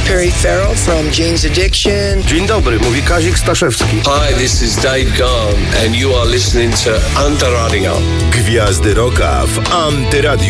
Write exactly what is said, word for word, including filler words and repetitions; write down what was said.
Perry Farrell from Jane's Addiction. Dzień dobry, mówi Kazik Staszewski. Hi, this is Dave Gahan and you are listening to Antyradio. Gwiazdy Rocka w Antyradiu.